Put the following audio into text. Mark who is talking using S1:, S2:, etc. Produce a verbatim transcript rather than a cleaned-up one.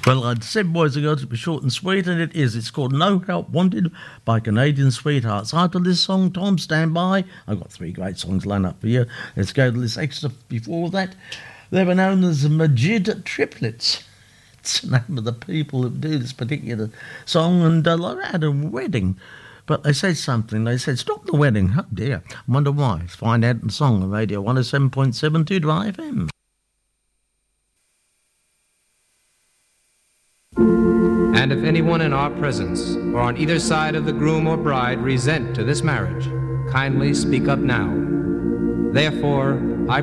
S1: Well, I'd said, boys and girls, to be short and sweet, and it is. It's called No Help Wanted by Canadian Sweethearts. After this song, Tom, stand by. I've got three great songs lined up for you. Let's go to this extra before that. They were known as the Majid Triplets. It's the name of the people who do this particular song, and uh, they had a wedding. But they said something. They said, stop the wedding. Oh, dear. I wonder why. Let's find out in the song on Radio one oh seven point seven two Dry F M.
S2: And if anyone in our presence, or on either side of the groom or bride, resent to this marriage, kindly speak up now. Therefore,